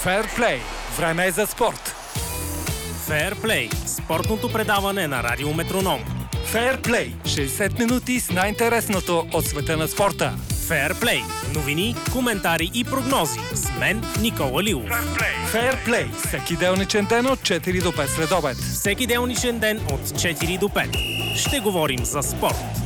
Fairplay. Време е за спорт. Fairplay – спортното предаване на Радио Метроном. Fairplay. 60 минути с най-интересното от света на спорта. Fairplay – новини, коментари и прогнози. С мен Никола Лилов. Fairplay. Всеки делничен ден от 4 до 5 следобед. Всеки делничен ден от 4 до 5. Ще говорим за спорт.